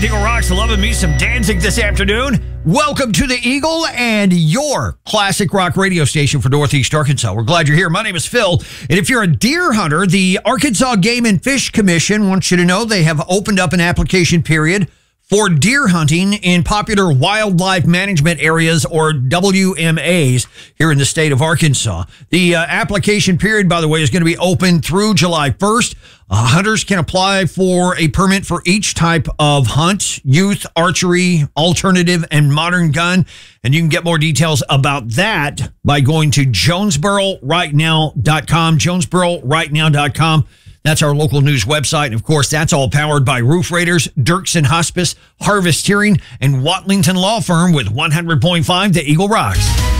Eagle Rocks, loving me some Danzig this afternoon. Welcome to the Eagle and your classic rock radio station for Northeast Arkansas. We're glad you're here. My name is Phil, and if you're a deer hunter, the Arkansas Game and Fish Commission wants you to know they have opened up an application period for deer hunting in popular wildlife management areas, or WMAs, here in the state of Arkansas. The application period, by the way, is going to be open through July 1st. Hunters can apply for a permit for each type of hunt: youth, archery, alternative, and modern gun. And you can get more details about that by going to jonesbororightnow.com, jonesbororightnow.com. That's our local news website. And, of course, that's all powered by Roof Raiders, Dirksen Hospice, Harvest Hearing, and Watlington Law Firm with 100.5 The Eagle Rocks.